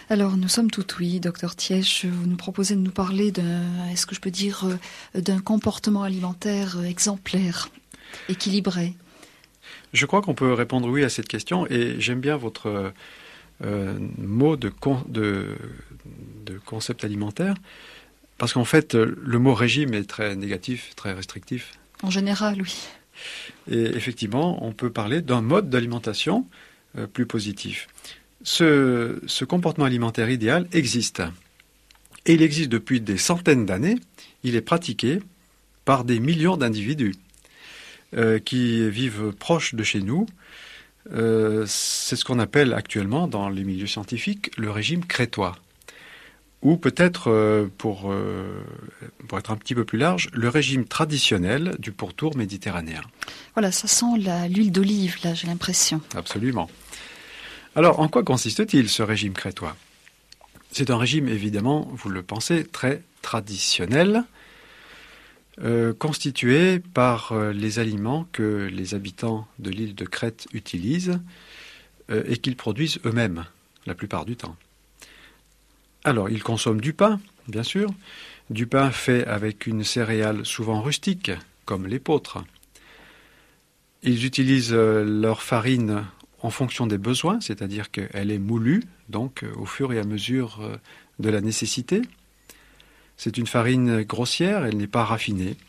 Alors, nous sommes tout oui, docteur Thièche. Vous nous proposez de nous parler d'un comportement alimentaire exemplaire, équilibré. Je crois qu'on peut répondre oui à cette question et j'aime bien votre mot de concept alimentaire parce qu'en fait, le mot régime est très négatif, très restrictif. En général, oui. Et effectivement, on peut parler d'un mode d'alimentation plus positif. Ce comportement alimentaire idéal existe. Et il existe depuis des centaines d'années. Il est pratiqué par des millions d'individus qui vivent proches de chez nous. C'est ce qu'on appelle actuellement, dans les milieux scientifiques, le régime crétois. Ou peut-être, pour être un petit peu plus large, le régime traditionnel du pourtour méditerranéen. Voilà, ça sent l'huile d'olive, là, j'ai l'impression. Absolument. Alors, en quoi consiste-t-il, ce régime crétois ? C'est un régime, évidemment, vous le pensez, très traditionnel, constitué par les aliments que les habitants de l'île de Crète utilisent et qu'ils produisent eux-mêmes, la plupart du temps. Alors, ils consomment du pain, bien sûr, du pain fait avec une céréale souvent rustique, comme l'épeautre. Ils utilisent leur farine en fonction des besoins, c'est-à-dire qu'elle est moulue, donc au fur et à mesure de la nécessité. C'est une farine grossière, elle n'est pas raffinée.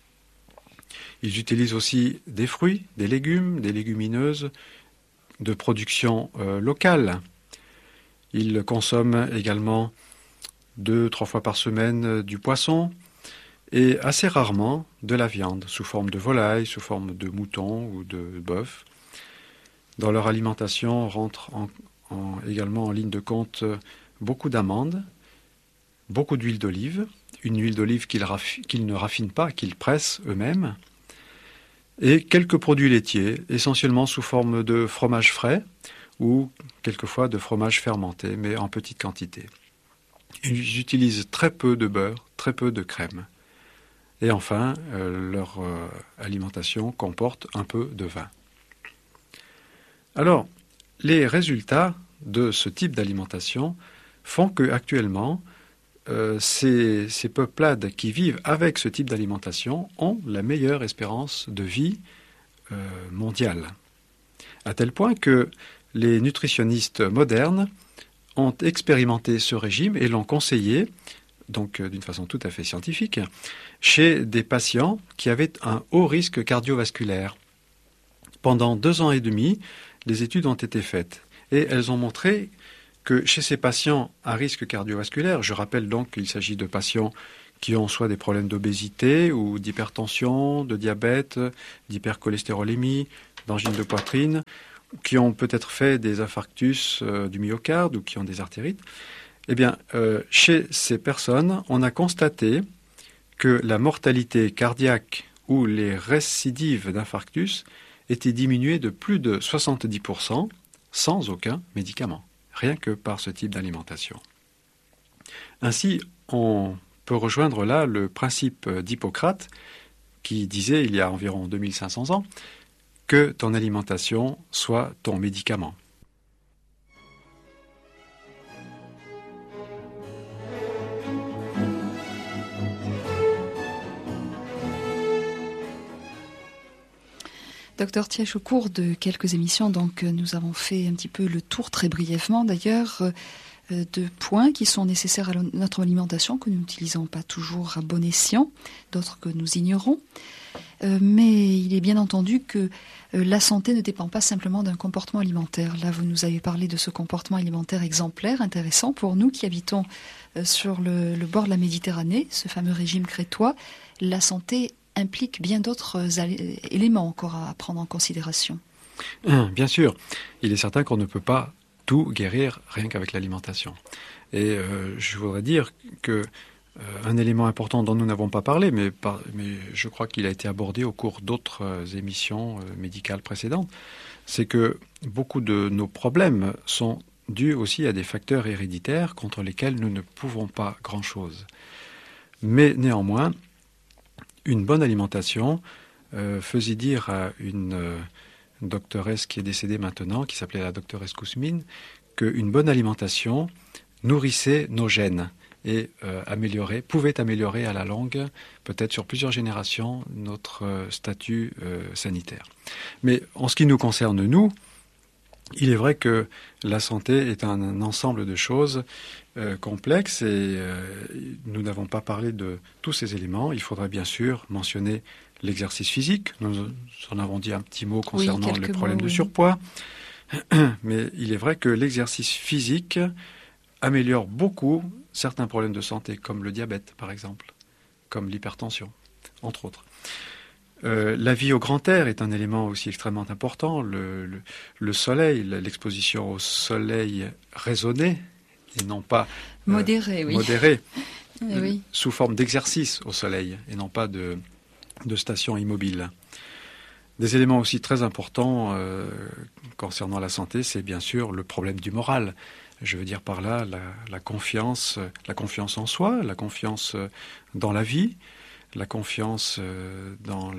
Ils utilisent aussi des fruits, des légumes, des légumineuses de production locale. Ils consomment également 2-3 fois par semaine du poisson et assez rarement de la viande, sous forme de volaille, sous forme de mouton ou de bœuf. Dans leur alimentation rentre également en ligne de compte beaucoup d'amandes, beaucoup d'huile d'olive, une huile d'olive qu'ils ne raffinent pas, qu'ils pressent eux-mêmes, et quelques produits laitiers, essentiellement sous forme de fromage frais ou quelquefois de fromage fermenté, mais en petite quantité. Ils utilisent très peu de beurre, très peu de crème. Et enfin, leur alimentation comporte un peu de vin. Alors, les résultats de ce type d'alimentation font qu'actuellement, ces peuplades qui vivent avec ce type d'alimentation ont la meilleure espérance de vie mondiale. À tel point que les nutritionnistes modernes ont expérimenté ce régime et l'ont conseillé, donc d'une façon tout à fait scientifique, chez des patients qui avaient un haut risque cardiovasculaire. Pendant 2 ans et demi, des études ont été faites et elles ont montré que chez ces patients à risque cardiovasculaire, je rappelle donc qu'il s'agit de patients qui ont soit des problèmes d'obésité ou d'hypertension, de diabète, d'hypercholestérolémie, d'angine de poitrine, qui ont peut-être fait des infarctus du myocarde ou qui ont des artérites, eh bien, chez ces personnes, on a constaté que la mortalité cardiaque ou les récidives d'infarctus étaient diminuées de plus de 70% sans aucun médicament, rien que par ce type d'alimentation. Ainsi, on peut rejoindre là le principe d'Hippocrate qui disait, il y a environ 2500 ans, que ton alimentation soit ton médicament. Docteur Thièche, au cours de quelques émissions, donc, nous avons fait un petit peu le tour, très brièvement d'ailleurs, de points qui sont nécessaires à notre alimentation, que nous n'utilisons pas toujours à bon escient, d'autres que nous ignorons. Mais il est bien entendu que la santé ne dépend pas simplement d'un comportement alimentaire. Là, vous nous avez parlé de ce comportement alimentaire exemplaire, intéressant pour nous qui habitons sur le bord de la Méditerranée, ce fameux régime crétois. La santé implique bien d'autres éléments encore à prendre en considération. Bien sûr, il est certain qu'on ne peut pas tout guérir rien qu'avec l'alimentation. Et je voudrais dire que un élément important dont nous n'avons pas parlé, mais je crois qu'il a été abordé au cours d'autres émissions médicales précédentes, c'est que beaucoup de nos problèmes sont dus aussi à des facteurs héréditaires contre lesquels nous ne pouvons pas grand-chose. Mais néanmoins, une bonne alimentation faisait dire à une doctoresse qui est décédée maintenant, qui s'appelait la doctoresse Kousmine, qu'une bonne alimentation nourrissait nos gènes et pouvait améliorer à la longue, peut-être sur plusieurs générations, notre statut sanitaire. Mais en ce qui nous concerne, nous, il est vrai que la santé est un ensemble de choses complexes et nous n'avons pas parlé de tous ces éléments. Il faudrait bien sûr mentionner l'exercice physique. Nous en avons dit un petit mot concernant les problèmes de surpoids. Mais il est vrai que l'exercice physique améliore beaucoup certains problèmes de santé, comme le diabète par exemple, comme l'hypertension, entre autres. La vie au grand air est un élément aussi extrêmement important. Le soleil, l'exposition au soleil raisonnée, et non pas modérée, oui. Sous forme d'exercice au soleil, et non pas de station immobile. Des éléments aussi très importants concernant la santé, c'est bien sûr le problème du moral. Je veux dire par là la confiance en soi, la confiance dans la vie, la confiance dans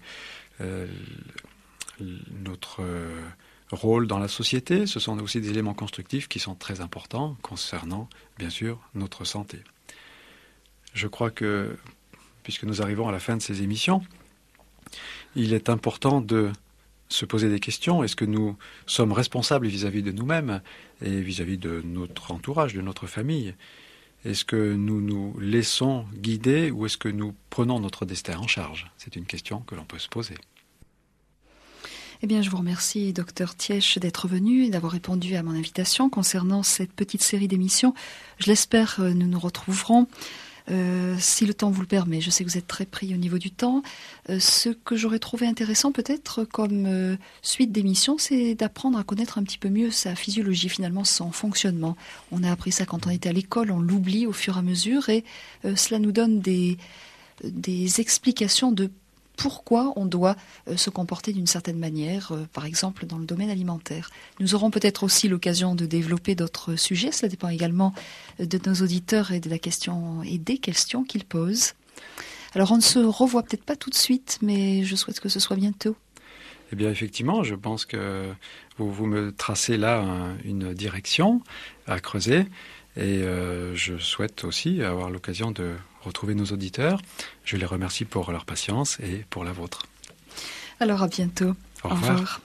notre rôle dans la société. Ce sont aussi des éléments constructifs qui sont très importants concernant, bien sûr, notre santé. Je crois que, puisque nous arrivons à la fin de ces émissions, il est important de se poser des questions. Est-ce que nous sommes responsables vis-à-vis de nous-mêmes et vis-à-vis de notre entourage, de notre famille ? Est-ce que nous nous laissons guider ou est-ce que nous prenons notre destin en charge ? C'est une question que l'on peut se poser. Eh bien, je vous remercie, Dr Thiesch, d'être venu et d'avoir répondu à mon invitation concernant cette petite série d'émissions. Je l'espère, nous nous retrouverons. Si le temps vous le permet, je sais que vous êtes très pris au niveau du temps. Ce que j'aurais trouvé intéressant peut-être comme suite d'émissions, c'est d'apprendre à connaître un petit peu mieux sa physiologie, finalement son fonctionnement. On a appris ça quand on était à l'école, on l'oublie au fur et à mesure et cela nous donne des explications de pourquoi on doit se comporter d'une certaine manière, par exemple dans le domaine alimentaire. Nous aurons peut-être aussi l'occasion de développer d'autres sujets, cela dépend également de nos auditeurs et des questions qu'ils posent. Alors on ne se revoit peut-être pas tout de suite, mais je souhaite que ce soit bientôt. Eh bien effectivement, je pense que vous me tracez là une direction à creuser. Et je souhaite aussi avoir l'occasion de retrouver nos auditeurs. Je les remercie pour leur patience et pour la vôtre. Alors à bientôt. Au revoir.